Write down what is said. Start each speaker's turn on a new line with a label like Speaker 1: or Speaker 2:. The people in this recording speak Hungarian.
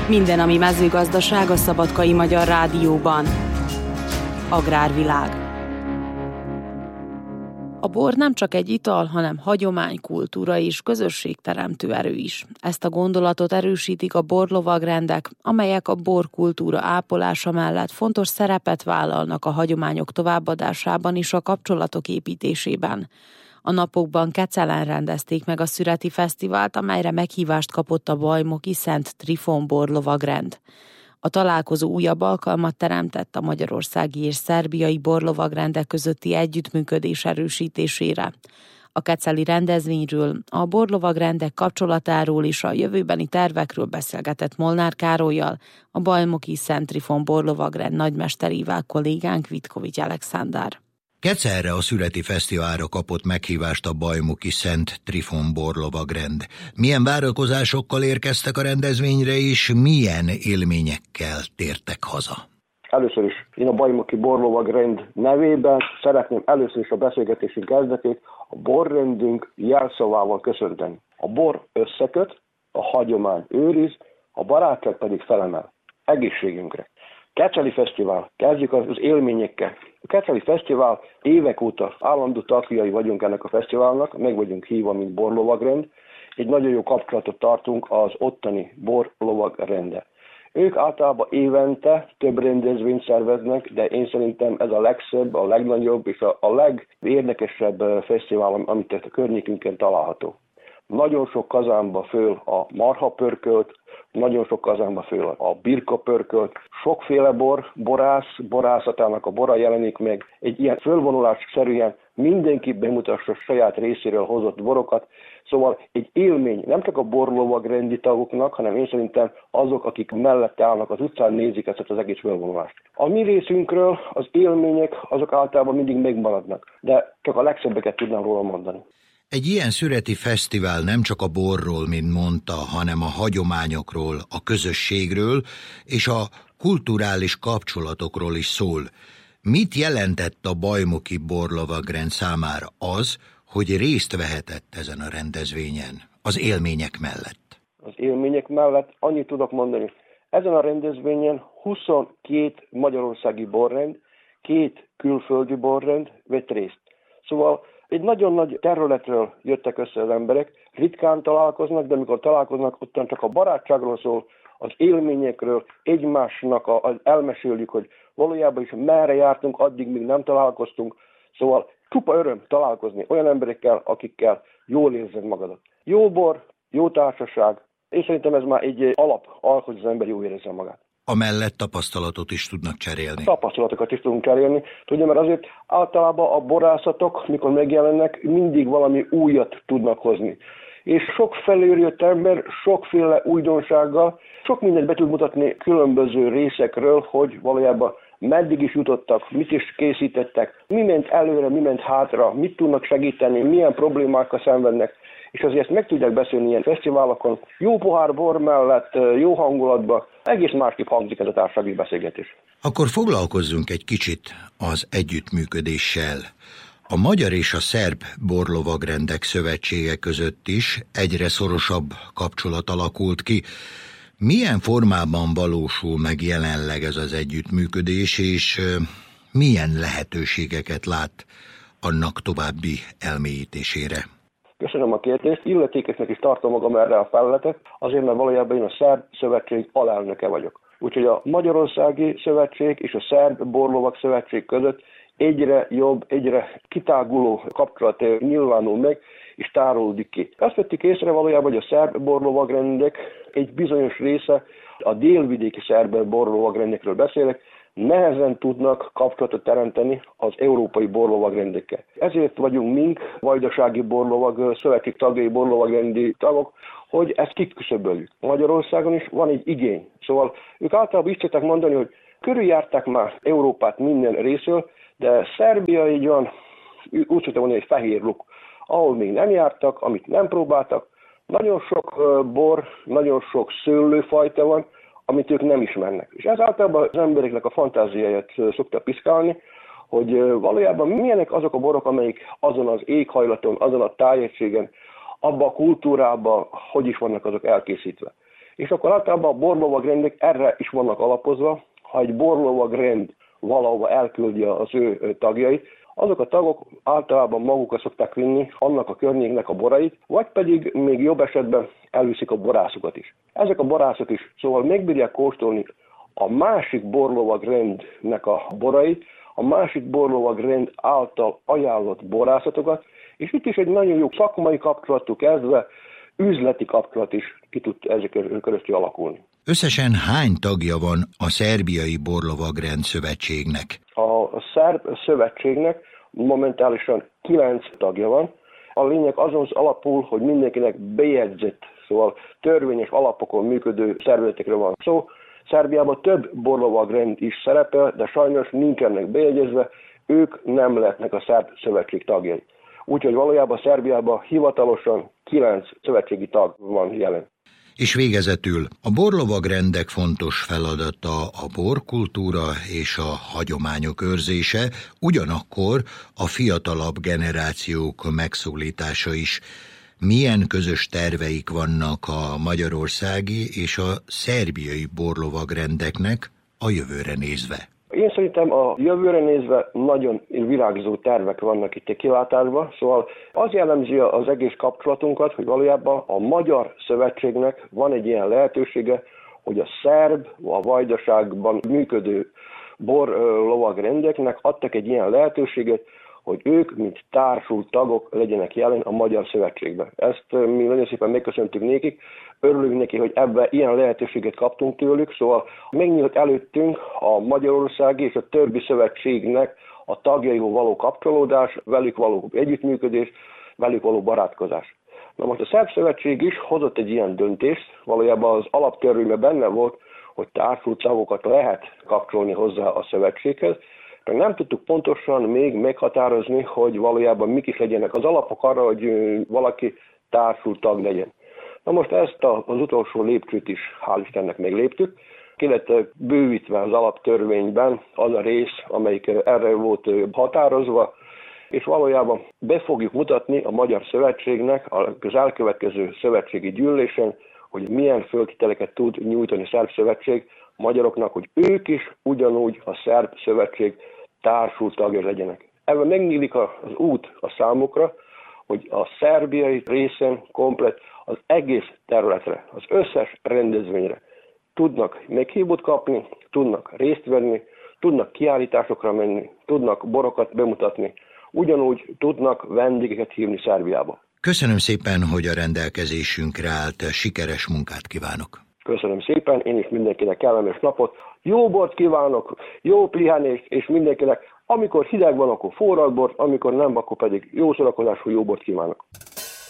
Speaker 1: Minden, ami mezőgazdaság a Szabadkai Magyar Rádióban. Agrárvilág. A bor nem csak egy ital, hanem hagyomány, kultúra és közösségteremtő erő is. Ezt a gondolatot erősítik a borlovagrendek, amelyek a borkultúra ápolása mellett fontos szerepet vállalnak a hagyományok továbbadásában és a kapcsolatok építésében. A napokban Kecelen rendezték meg a Szüreti Fesztivált, amelyre meghívást kapott a bajmoki Szent Trifon borlovagrend. A találkozó újabb alkalmat teremtett a magyarországi és szerbiai borlovagrendek közötti együttműködés erősítésére. A keceli rendezvényről, a borlovagrendek kapcsolatáról és a jövőbeni tervekről beszélgetett Molnár Károllyal, a bajmoki Szent Trifon borlovagrend nagymesterével kollégánk Vitkovics Alexander.
Speaker 2: Kecelre a Szüreti Fesztiválra kapott meghívást a bajmoki Szent Trifon borlovagrend. Milyen várakozásokkal érkeztek a rendezvényre, és milyen élményekkel tértek haza?
Speaker 3: Először is én a bajmoki borlovagrend nevében szeretném először is a beszélgetésünk kezdetét a borrendünk jelszavával köszönteni. A bor összeköt, a hagyomány őriz, a barátság pedig felemel. Egészségünkre! Keceli Fesztivál. Kezdjük az élményekkel. A Keceli Fesztivál évek óta állandó tagjai vagyunk ennek a fesztiválnak, meg vagyunk hívva, mint borlovagrend. Egy nagyon jó kapcsolatot tartunk az ottani borlovagrendel. Ők általában évente több rendezvényt szerveznek, de én szerintem ez a legszebb, a legnagyobb és a legérdekesebb fesztivál, amit a környékünkön található. Nagyon sok kazánba föl a marhapörkölt, nagyon sok kazánba föl a birkapörkölt, sokféle borászatának a bora jelenik meg. Egy ilyen fölvonulásszerűen mindenki bemutassa saját részéről hozott borokat. Szóval egy élmény nem csak a borlovagrendi tagoknak, hanem én szerintem azok, akik mellette állnak az utcán, nézik ezt az egész fölvonulást. A mi részünkről az élmények azok általában mindig megmaradnak, de csak a legszebbeket tudnám róla mondani.
Speaker 2: Egy ilyen szüreti fesztivál nem csak a borról, mint mondta, hanem a hagyományokról, a közösségről és a kulturális kapcsolatokról is szól. Mit jelentett a bajmoki borlovagrend számára az, hogy részt vehetett ezen a rendezvényen, az élmények mellett?
Speaker 3: Az élmények mellett annyit tudok mondani. Ezen a rendezvényen 22 magyarországi borrend, 2 külföldi borrend vett részt. Szóval egy nagyon nagy területről jöttek össze az emberek, ritkán találkoznak, de amikor találkoznak, ottan csak a barátságról szól, az élményekről, egymásnak elmeséljük, hogy valójában is merre jártunk, addig még nem találkoztunk. Szóval csupa öröm találkozni olyan emberekkel, akikkel jól érzed magadat. Jó bor, jó társaság, és szerintem ez már egy alap, hogy az ember jól érezze magát.
Speaker 2: Amellett tapasztalatot is tudnak cserélni.
Speaker 3: Tapasztalatokat is tudunk cserélni. Tudja, mert azért általában a borászatok, mikor megjelennek, mindig valami újat tudnak hozni. És sok felől jött ember, sokféle újdonsággal, sok mindent be tud mutatni különböző részekről, hogy valójában meddig is jutottak, mit is készítettek, mi ment előre, mi ment hátra, mit tudnak segíteni, milyen problémákkal szenvednek. És azért ezt meg tudják beszélni ilyen fesztiválokon, jó pohár bor mellett, jó hangulatban, egész másképp hangzik ez a társasági beszélgetés.
Speaker 2: Akkor foglalkozzunk egy kicsit az együttműködéssel. A magyar és a szerb borlovagrendek szövetsége között is egyre szorosabb kapcsolat alakult ki. Milyen formában valósul meg jelenleg ez az együttműködés, és milyen lehetőségeket lát annak további elmélyítésére?
Speaker 3: Köszönöm a kérdést. Illetékesnek is tartom magam erre a felületet, azért mert valójában én a Szerb Szövetség alelnöke vagyok. Úgyhogy a Magyarországi Szövetség és a Szerb Borlovag Szövetség között egyre jobb, egyre kitáguló kapcsolat nyilvánul meg, és tárolódik ki. Azt vettük észre valójában, hogy a szerb borlovagrendek egy bizonyos része, a délvidéki szerb borlovagrendekről beszélek, nehezen tudnak kapcsolatot teremteni az európai borlovagrendekkel. Ezért vagyunk mink, Vajdasági Borlovag Szövetség tagjai, borlovagrendi tagok, hogy ezt kiküszöböljük. Magyarországon is van egy igény. Szóval ők általában is szokták mondani, hogy körüljárták már Európát minden részről, de Szerbia így van, úgy szokták mondani, egy fehér luk, ahol még nem jártak, amit nem próbáltak. Nagyon sok bor, nagyon sok szőlőfajta van, amit ők nem ismernek. És ez általában az embereknek a fantáziáját szokta piszkálni, hogy valójában milyenek azok a borok, amelyik azon az éghajlaton, azon a tájegységen, abban a kultúrában, hogy is vannak azok elkészítve. És akkor általában a borlovagrendek erre is vannak alapozva, ha egy borlovagrend valahova elküldi az ő tagjait, azok a tagok általában magukra szokták vinni annak a környéknek a borait, vagy pedig még jobb esetben elviszik a borászokat is. Ezek a borászok is szóval megbírják kóstolni a másik borlovagrendnek a borait, a másik borlovagrend által ajánlott borászatokat, és itt is egy nagyon jó szakmai kapcsolattól kezdve üzleti kapcsolat is ki tud ezek köröztül alakulni.
Speaker 2: Összesen hány tagja van a Szerbiai Borlovagrend Szövetségnek?
Speaker 3: A szerb szövetségnek momentálisan 9 tagja van. A lényeg azon alapul, hogy mindenkinek bejegyzett, szóval törvényes alapokon működő szervezetekről van szó. Szerbiában több borlovagrend is szerepel, de sajnos nincsenek bejegyezve, ők nem lehetnek a szerb szövetség tagjai. Úgyhogy valójában Szerbiában hivatalosan 9 szövetségi tag van jelen.
Speaker 2: És végezetül a borlovagrendek fontos feladata a borkultúra és a hagyományok őrzése, ugyanakkor a fiatalabb generációk megszólítása is. Milyen közös terveik vannak a magyarországi és a szerbiai borlovagrendeknek a jövőre nézve?
Speaker 3: Én szerintem a jövőre nézve nagyon virágzó tervek vannak itt a kilátásban, szóval az jellemzi az egész kapcsolatunkat, hogy valójában a Magyar Szövetségnek van egy ilyen lehetősége, hogy a szerb, a Vajdaságban működő borlovagrendeknek adtak egy ilyen lehetőséget, hogy ők, mint társult tagok legyenek jelen a Magyar Szövetségben. Ezt mi nagyon szépen megköszöntük nékik, örülünk neki, hogy ebben ilyen lehetőséget kaptunk tőlük, szóval megnyílt előttünk a magyarországi és a többi szövetségnek a tagjaihoz való kapcsolódás, velük való együttműködés, velük való barátkozás. Na most a Szerb Szövetség is hozott egy ilyen döntést, valójában az alaptörvényben benne volt, hogy társult tagokat lehet kapcsolni hozzá a szövetséghez, de nem tudtuk pontosan még meghatározni, hogy valójában mik is legyenek az alapok arra, hogy valaki társult tag legyen. Na most ezt az utolsó lépcsőt is hál' Istennek megléptük. Ki lett bővítve az alaptörvényben az a rész, amelyik erre volt határozva, és valójában be fogjuk mutatni a Magyar Szövetségnek az elkövetkező szövetségi gyűlésen, hogy milyen föltételeket tud nyújtani a Szerb Szövetség magyaroknak, hogy ők is ugyanúgy a Szerb Szövetség társult tagja legyenek. Ebben megnyílik az út a számukra, hogy a szerbiai részen komplet az egész területre, az összes rendezvényre tudnak meghívót kapni, tudnak részt venni, tudnak kiállításokra menni, tudnak borokat bemutatni, ugyanúgy tudnak vendégeket hívni Szerbiába.
Speaker 2: Köszönöm szépen, hogy a rendelkezésünkre állt, sikeres munkát kívánok!
Speaker 3: Köszönöm szépen, én is mindenkinek kellemes napot, jó bort kívánok, jó pihenést, és mindenkinek, amikor hideg van, akkor forralt bort, amikor nem, akkor pedig jó szórakozású jó bort kívánok.